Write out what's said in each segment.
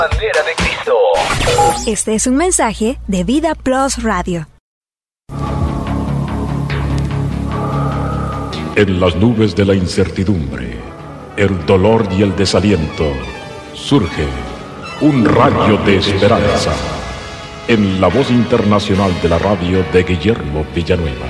Manera de Cristo. Este es un mensaje de Vida Plus Radio. En las nubes de la incertidumbre, el dolor y el desaliento, surge un rayo de esperanza en la voz internacional de la radio de Guillermo Villanueva.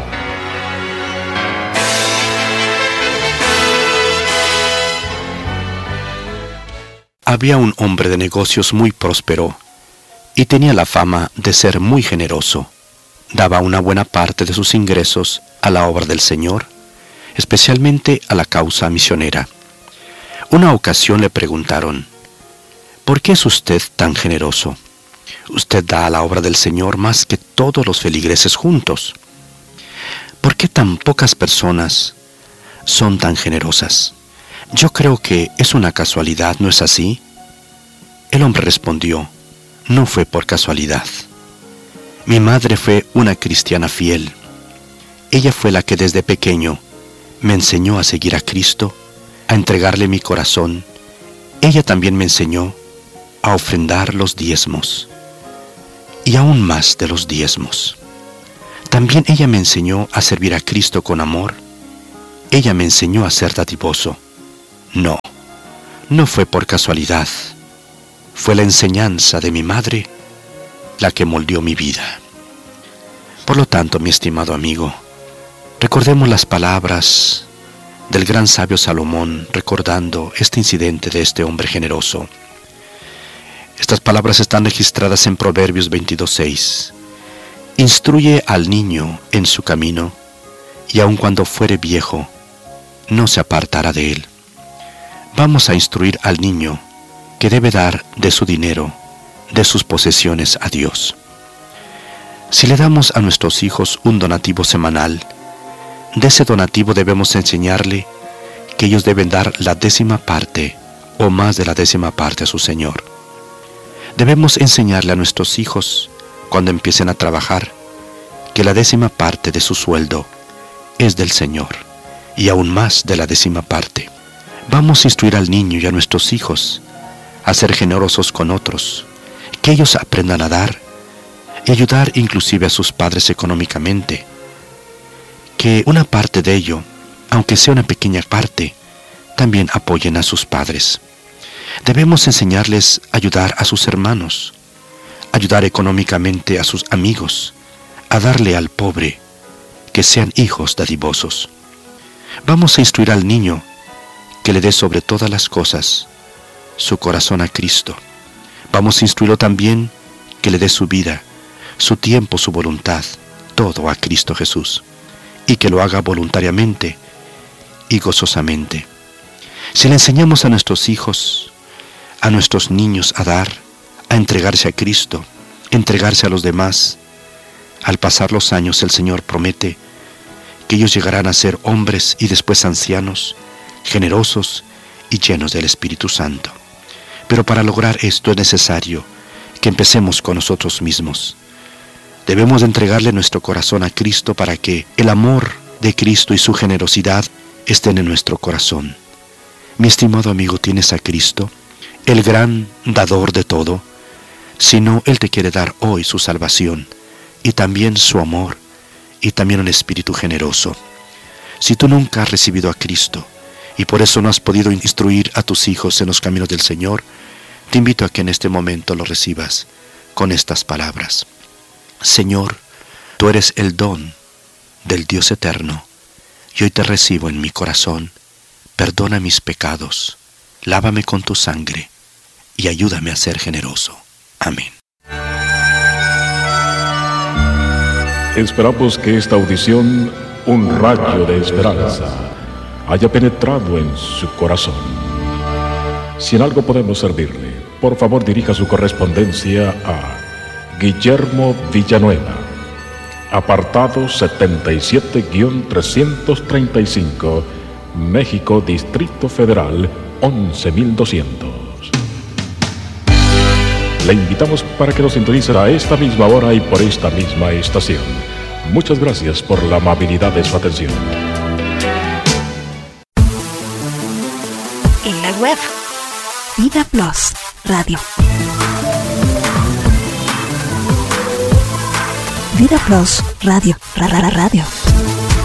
Había un hombre de negocios muy próspero y tenía la fama de ser muy generoso. Daba una buena parte de sus ingresos a la obra del Señor, especialmente a la causa misionera. Una ocasión le preguntaron: ¿por qué es usted tan generoso? Usted da a la obra del Señor más que todos los feligreses juntos. ¿Por qué tan pocas personas son tan generosas? Yo creo que es una casualidad, ¿no es así? El hombre respondió: no fue por casualidad. Mi madre fue una cristiana fiel. Ella fue la que desde pequeño me enseñó a seguir a Cristo, a entregarle mi corazón. Ella también me enseñó a ofrendar los diezmos, y aún más de los diezmos. También ella me enseñó a servir a Cristo con amor. Ella me enseñó a ser dadivoso. No fue por casualidad. Fue la enseñanza de mi madre la que moldeó mi vida. Por lo tanto, mi estimado amigo, recordemos las palabras del gran sabio Salomón recordando este incidente de este hombre generoso. Estas palabras están registradas en Proverbios 22:6. Instruye al niño en su camino, y aun cuando fuere viejo, no se apartará de él. Vamos a instruir al niño que debe dar de su dinero, de sus posesiones a Dios. Si le damos a nuestros hijos un donativo semanal, de ese donativo debemos enseñarle que ellos deben dar la 10ª parte o más de la 10ª parte a su Señor. Debemos enseñarle a nuestros hijos, cuando empiecen a trabajar, que la 10ª parte de su sueldo es del Señor, y aún más de la 10ª parte. Vamos a instruir al niño y a nuestros hijos a ser generosos con otros, que ellos aprendan a dar y ayudar inclusive a sus padres económicamente, que una parte de ello, aunque sea una pequeña parte, también apoyen a sus padres. Debemos enseñarles a ayudar a sus hermanos, ayudar económicamente a sus amigos, a darle al pobre, que sean hijos dadivosos. Vamos a instruir al niño que le dé sobre todas las cosas su corazón a Cristo. Vamos a instruirlo también que le dé su vida, su tiempo, su voluntad, todo a Cristo Jesús, y que lo haga voluntariamente y gozosamente. Si le enseñamos a nuestros hijos, a nuestros niños a dar, a entregarse a Cristo, entregarse a los demás, al pasar los años el Señor promete que ellos llegarán a ser hombres y después ancianos, generosos y llenos del Espíritu Santo. Pero para lograr esto es necesario que empecemos con nosotros mismos. Debemos de entregarle nuestro corazón a Cristo para que el amor de Cristo y su generosidad estén en nuestro corazón. Mi estimado amigo, ¿tienes a Cristo, el gran dador de todo? Si no, Él te quiere dar hoy su salvación y también su amor y también un espíritu generoso. Si tú nunca has recibido a Cristo y por eso no has podido instruir a tus hijos en los caminos del Señor, te invito a que en este momento lo recibas con estas palabras. Señor, tú eres el don del Dios eterno, y hoy te recibo en mi corazón. Perdona mis pecados, lávame con tu sangre, y ayúdame a ser generoso. Amén. Esperamos que esta audición, un rayo de esperanza, haya penetrado en su corazón. Si en algo podemos servirle, por favor dirija su correspondencia a Guillermo Villanueva, apartado 77-335, México, Distrito Federal, 11,200. Le invitamos para que nos sintonice a esta misma hora y por esta misma estación. Muchas gracias por la amabilidad de su atención. En la web, Vida Plus Radio. Vida Plus Radio. Radio.